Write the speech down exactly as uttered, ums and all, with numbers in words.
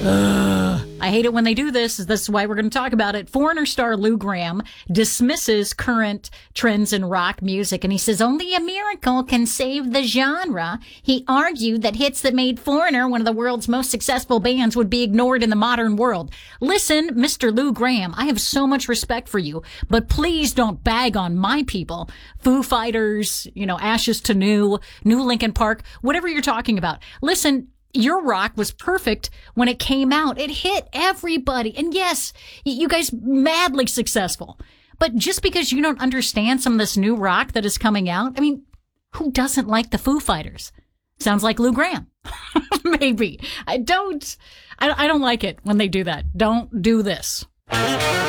I hate it when they do this. This is why we're going to talk about it. Foreigner star Lou Gramm dismisses current trends in rock music, and he says only a miracle can save the genre. He argued that hits that made Foreigner one of the world's most successful bands would be ignored in the modern world. Listen, Mister Lou Gramm, I have so much respect for you, but please don't bag on my people. Foo Fighters, you know, Ashes to New, New Linkin Park, whatever you're talking about. Listen, your rock was perfect when it came out. It hit everybody. And yes, you guys madly successful. But just because you don't understand some of this new rock that is coming out, I mean, who doesn't like the Foo Fighters? Sounds like Lou Gramm. Maybe. I don't, I, I don't like it when they do that. Don't do this.